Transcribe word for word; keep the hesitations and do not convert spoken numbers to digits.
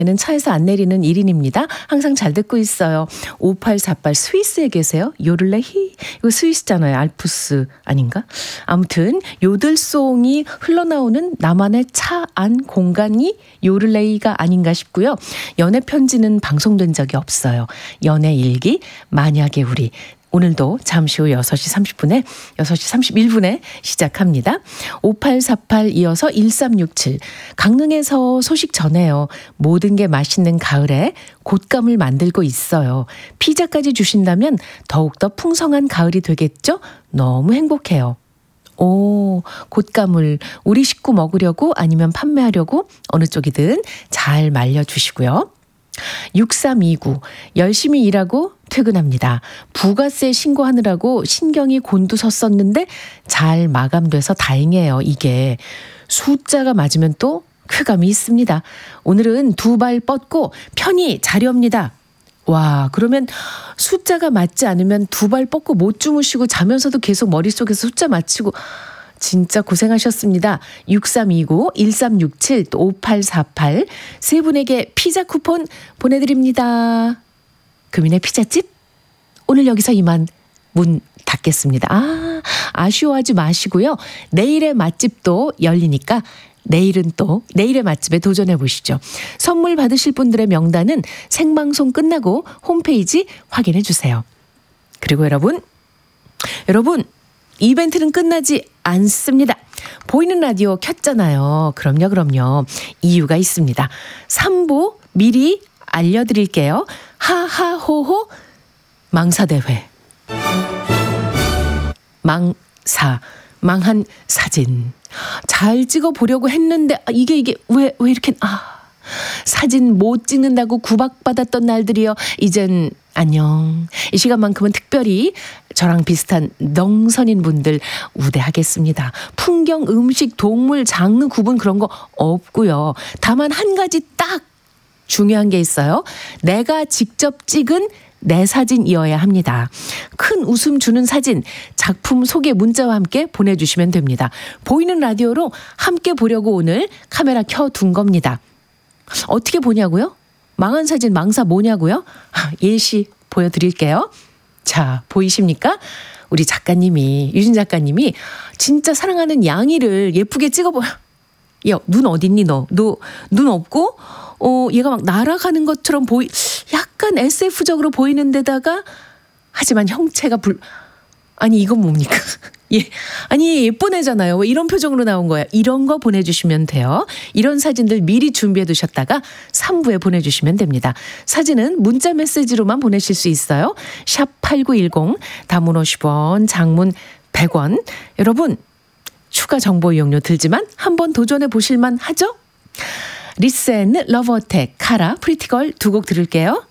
는 차에서 안 내리는 일 인입니다. 항상 잘 듣고 있어요. 오팔사팔 스위스에 계세요? 요를레히? 이거 스위스잖아요. 알프스 아닌가? 아무튼 요들송이 흘러나오는 나만의 차 안 공간이 요를레이가 아닌가 싶고요. 연애 편지는 방송된 적이 없어요. 연애 일기 만약에 우리 오늘도 잠시 후 여섯 시 삼십 분에 여섯 시 삼십일 분에 시작합니다. 오팔사팔 이어서 일삼육칠 강릉에서 소식 전해요. 모든 게 맛있는 가을에 곶감을 만들고 있어요. 피자까지 주신다면 더욱더 풍성한 가을이 되겠죠? 너무 행복해요. 오, 곶감을 우리 식구 먹으려고 아니면 판매하려고 어느 쪽이든 잘 말려주시고요. 육삼이구 열심히 일하고 퇴근합니다. 부가세 신고하느라고 신경이 곤두섰었는데 잘 마감돼서 다행이에요. 이게 숫자가 맞으면 또 쾌감이 있습니다. 오늘은 두 발 뻗고 편히 자렵니다. 와, 그러면 숫자가 맞지 않으면 두 발 뻗고 못 주무시고 자면서도 계속 머릿속에서 숫자 맞히고 진짜 고생하셨습니다. 육삼이구 일삼육칠 또 오팔사팔 세 분에게 피자 쿠폰 보내드립니다. 금인의 피자집 오늘 여기서 이만 문 닫겠습니다. 아, 아쉬워하지 마시고요. 내일의 맛집도 열리니까 내일은 또 내일의 맛집에 도전해 보시죠. 선물 받으실 분들의 명단은 생방송 끝나고 홈페이지 확인해 주세요. 그리고 여러분, 여러분 이벤트는 끝나지 않습니다. 보이는 라디오 켰잖아요. 그럼요, 그럼요. 이유가 있습니다. 삼 부 미리 알려드릴게요. 하하호호 망사대회. 망사, 망한 사진. 잘 찍어보려고 했는데 이게 이게 왜, 왜 이렇게 아 사진 못 찍는다고 구박받았던 날들이요. 이젠 안녕. 이 시간만큼은 특별히 저랑 비슷한 넉선인 분들 우대하겠습니다. 풍경, 음식, 동물, 장르 구분 그런 거 없고요. 다만 한 가지 딱 중요한 게 있어요. 내가 직접 찍은 내 사진이어야 합니다. 큰 웃음 주는 사진, 작품 소개 문자와 함께 보내주시면 됩니다. 보이는 라디오로 함께 보려고 오늘 카메라 켜둔 겁니다. 어떻게 보냐고요? 망한 사진 망사 뭐냐고요? 예시 보여드릴게요. 자, 보이십니까? 우리 작가님이, 유진 작가님이 진짜 사랑하는 양이를 예쁘게 찍어보. 야, 눈 어딨니 너? 너 눈 없고 어, 얘가 막 날아가는 것처럼 보이, 약간 에스에프적으로 보이는 데다가 하지만 형체가 불, 아니 이건 뭡니까? 예, 아니 예쁜 애잖아요. 왜 이런 표정으로 나온 거야? 이런 거 보내주시면 돼요. 이런 사진들 미리 준비해 두셨다가 삼 부에 보내주시면 됩니다. 사진은 문자 메시지로만 보내실 수 있어요. 샵 팔구일공, 단문 오십 원, 장문 백 원. 여러분 추가 정보 이용료 들지만 한번 도전해 보실만 하죠? 리센, 러브어택, 카라, 프리티걸 두 곡 들을게요.